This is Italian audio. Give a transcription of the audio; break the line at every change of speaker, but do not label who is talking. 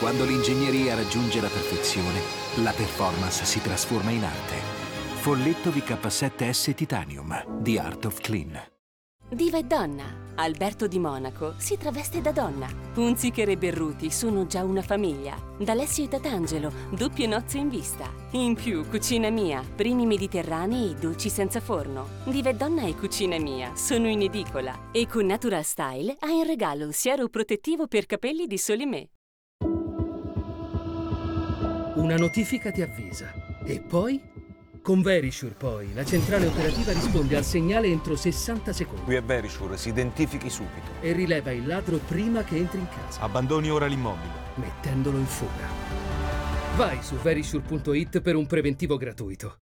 Quando l'ingegneria raggiunge la perfezione, la performance si trasforma in arte. Folletto VK7S Titanium, The Art of Clean.
Diva è donna. Alberto di Monaco si traveste da donna. Hunziker e Berruti sono già una famiglia. D'Alessio e Tatangelo, doppie nozze in vista. In più, Cucina Mia, primi mediterranei e dolci senza forno. Diva è donna e Cucina Mia sono in edicola. E con Natural Style hai in regalo il siero protettivo per capelli di Solimè.
Una notifica ti avvisa. E poi? Con Verisure poi, la centrale operativa risponde al segnale entro 60 secondi.
Qui è Verisure, si identifichi subito.
E rileva il ladro prima che entri in casa.
Abbandoni ora l'immobile.
Mettendolo in fuga. Vai su verisure.it per un preventivo gratuito.